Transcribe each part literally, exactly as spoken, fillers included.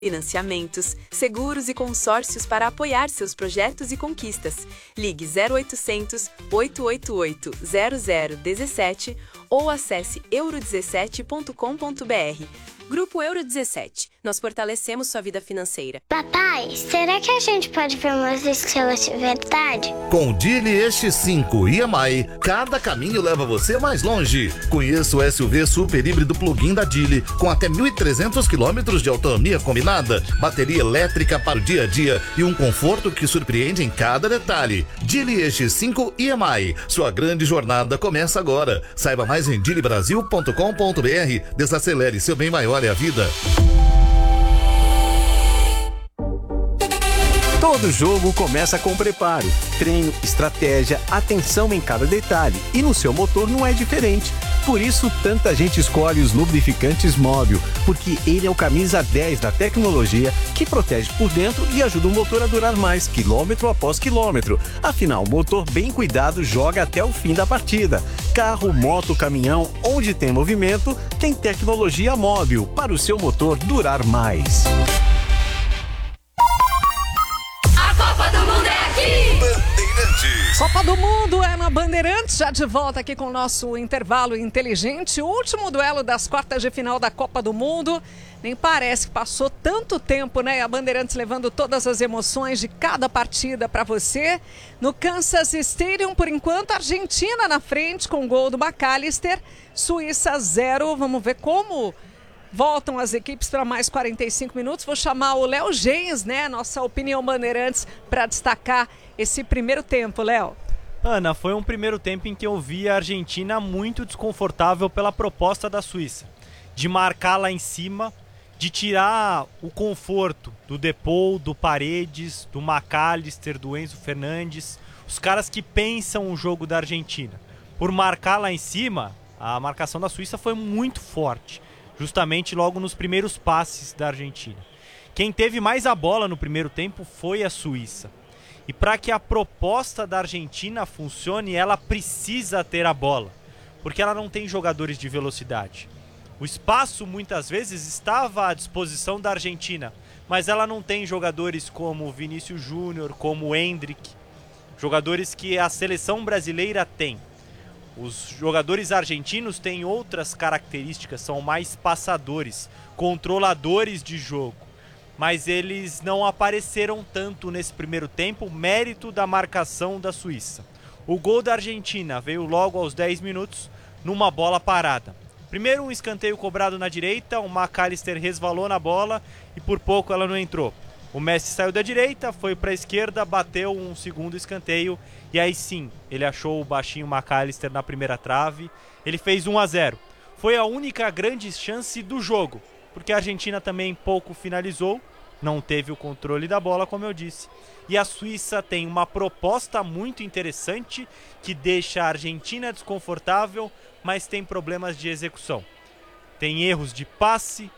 Financiamentos, seguros e consórcios para apoiar seus projetos e conquistas. Ligue zero oitocentos, oito oito oito, zero zero um sete ou acesse euro dezessete ponto com ponto br. Grupo Euro dezessete. Nós fortalecemos sua vida financeira. Papai, será que a gente pode ver umas estrelas de verdade? Com o Geely X cinco e M I, cada caminho leva você mais longe. Conheça o S U V super híbrido plug-in da Geely, com até mil e trezentos quilômetros de autonomia combinada, bateria elétrica para o dia a dia e um conforto que surpreende em cada detalhe. Geely X cinco e M I. Sua grande jornada começa agora. Saiba mais em geely brasil ponto com ponto br. Desacelere, seu bem maior é a vida. Todo jogo começa com preparo, treino, estratégia, atenção em cada detalhe. E no seu motor não é diferente. Por isso, tanta gente escolhe os lubrificantes Móbil, porque ele é o camisa dez da tecnologia que protege por dentro e ajuda o motor a durar mais, quilômetro após quilômetro. Afinal, o motor bem cuidado joga até o fim da partida. Carro, moto, caminhão, onde tem movimento, tem tecnologia Móbil para o seu motor durar mais. Copa do Mundo é na Bandeirantes, já de volta aqui com o nosso intervalo inteligente. O último duelo das quartas de final da Copa do Mundo. Nem parece que passou tanto tempo, né? A Bandeirantes levando todas as emoções de cada partida para você. No Kansas Stadium, por enquanto, Argentina na frente com o gol do McAllister. Suíça zero. Vamos ver como voltam as equipes para mais quarenta e cinco minutos. Vou chamar o Léo Gens, né? Nossa opinião Bandeirantes, para destacar esse primeiro tempo, Léo. Ana, foi um primeiro tempo em que eu vi a Argentina muito desconfortável pela proposta da Suíça. De marcar lá em cima, de tirar o conforto do Depou, do Paredes, do McAllister, do Enzo Fernandes. Os caras que pensam o jogo da Argentina. Por marcar lá em cima, a marcação da Suíça foi muito forte. Justamente logo nos primeiros passes da Argentina. Quem teve mais a bola no primeiro tempo foi a Suíça. E para que a proposta da Argentina funcione, ela precisa ter a bola, porque ela não tem jogadores de velocidade. O espaço muitas vezes estava à disposição da Argentina, mas ela não tem jogadores como Vinícius Júnior, como Endrick, jogadores que a seleção brasileira tem. Os jogadores argentinos têm outras características, são mais passadores, controladores de jogo. Mas eles não apareceram tanto nesse primeiro tempo, mérito da marcação da Suíça. O gol da Argentina veio logo aos dez minutos, numa bola parada. Primeiro um escanteio cobrado na direita, o McAllister resvalou na bola e por pouco ela não entrou. O Messi saiu da direita, foi para a esquerda, bateu um segundo escanteio e aí sim, ele achou o baixinho McAllister na primeira trave. Ele fez um a zero. Foi a única grande chance do jogo, porque a Argentina também pouco finalizou, não teve o controle da bola, como eu disse. E a Suíça tem uma proposta muito interessante que deixa a Argentina desconfortável, mas tem problemas de execução. Tem erros de passe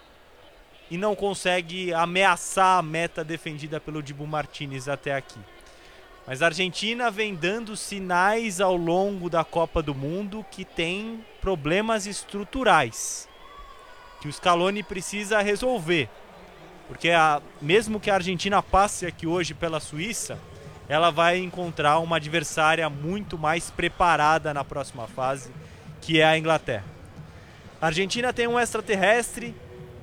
e não consegue ameaçar a meta defendida pelo Dibu Martínez até aqui. Mas a Argentina vem dando sinais ao longo da Copa do Mundo que tem problemas estruturais, que o Scaloni precisa resolver. Porque a, mesmo que a Argentina passe aqui hoje pela Suíça, ela vai encontrar uma adversária muito mais preparada na próxima fase, que é a Inglaterra. A Argentina tem um extraterrestre,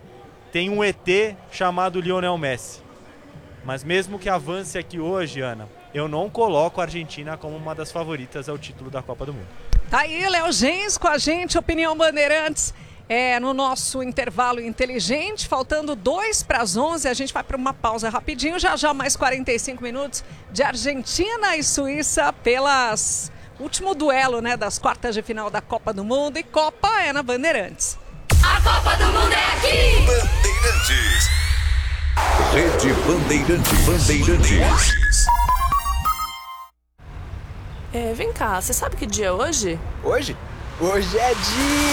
tem um E T chamado Lionel Messi. Mas mesmo que avance aqui hoje, Ana, eu não coloco a Argentina como uma das favoritas ao título da Copa do Mundo. Tá aí, Léo Gens com a gente, Opinião Bandeirantes. É, no nosso intervalo inteligente, faltando dois para as onze, a gente vai para uma pausa rapidinho, já já mais quarenta e cinco minutos de Argentina e Suíça pelas último duelo, né, das quartas de final da Copa do Mundo, e Copa é na Bandeirantes. A Copa do Mundo é aqui! Bandeirantes. Rede Bandeirantes. Bandeirantes. É, vem cá, você sabe que dia é hoje? Hoje? Hoje é dia...